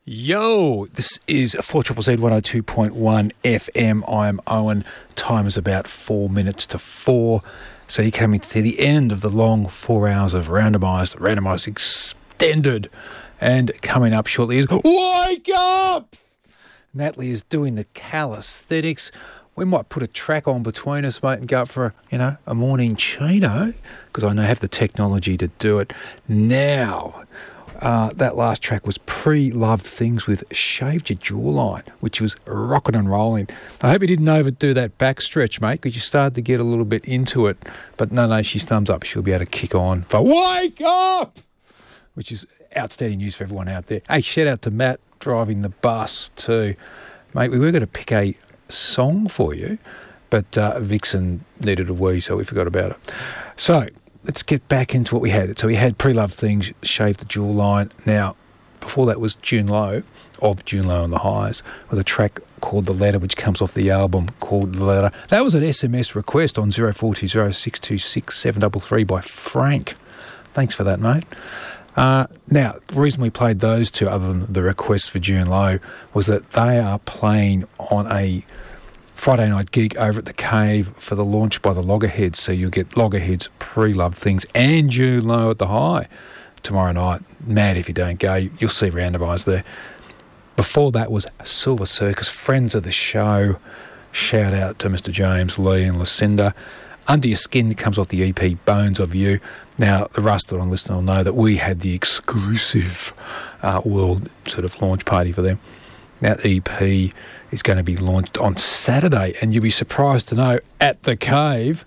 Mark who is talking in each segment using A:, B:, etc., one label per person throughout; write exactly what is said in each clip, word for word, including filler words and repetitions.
A: Yo, this is four Z Z Z one oh two point one F M. I'm Owen. Time is about four minutes to four. So you're coming to the end of the long four hours of randomised, randomised extended. And coming up shortly is Wake Up! Natalie is doing the calisthenics. We might put a track on between us, mate, and go up for, a, you know, a morning chino, because I know I have the technology to do it. Now, uh, that last track was Pre-Loved Things with Shaved Your Jawline, which was rocking and rolling. I hope you didn't overdo that backstretch, mate, because you started to get a little bit into it. But no, no, she's thumbs up. She'll be able to kick on for Wake Up! Which is outstanding news for everyone out there. Hey, shout out to Matt driving the bus too. Mate, we were going to pick a song for you, but uh, Vixen needed a wee, so we forgot about it. So let's get back into what we had. So we had Pre-Loved Things, Shave the Jawline. Now, before that was June Lowe, of June Lowe and the Highs, with a track called The Letter, which comes off the album called The Letter. That was an S M S request on zero four two zero six two six seven three three by Frank. Thanks for that, mate. Uh, now, the reason we played those two, other than the request for June Lowe, was that they are playing on a Friday night gig over at the Cave for the launch by the Loggerheads. So you'll get Loggerheads, Pre-Loved Things, and June Lowe at the High tomorrow night. Mad if you don't go. You'll see randomised there. Before that was Silver Circus, friends of the show. Shout out to Mister James, Lee and Lucinda. Under Your Skin comes off the E P Bones of You. Now, the Rusted On listener will know that we had the exclusive uh, world sort of launch party for them. That E P is going to be launched on Saturday, and you'll be surprised to know, at the Cave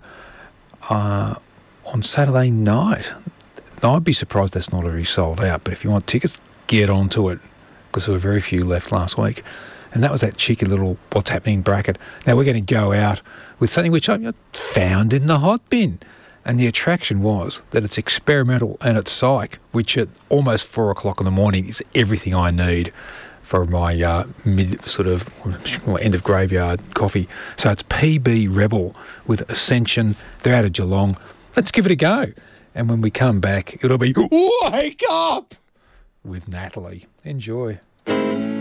A: uh, on Saturday night. Now, I'd be surprised that's not already sold out, but if you want tickets, get onto it, because there were very few left last week. And that was that cheeky little What's Happening bracket. Now, we're going to go out with something which I found in the hot bin. And the attraction was that it's experimental and it's psych, which at almost four o'clock in the morning is everything I need for my uh, mid sort of well, end of graveyard coffee. So it's P B Rebel with Ascension. They're out of Geelong. Let's give it a go. And when we come back, it'll be Wake Up with Natalie. Enjoy.